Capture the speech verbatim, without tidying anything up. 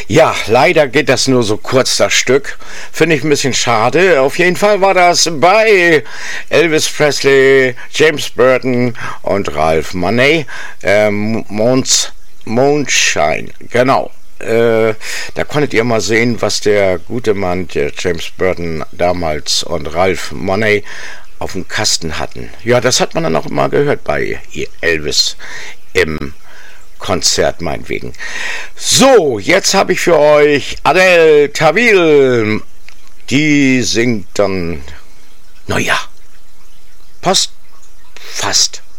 Ja, leider geht das nur so kurz, das Stück. Finde ich ein bisschen schade. Auf jeden Fall war das bei Elvis Presley, James Burton und Ralph Money. Ähm, Mons, Moonshine, genau. Äh, da konntet ihr mal sehen, was der gute Mann, der James Burton damals und Ralph Money auf dem Kasten hatten. Ja, das hat man dann auch immer gehört bei Elvis im Konzert meinetwegen. So, jetzt habe ich für euch Adele Tawil. Die singt dann, naja, passt fast.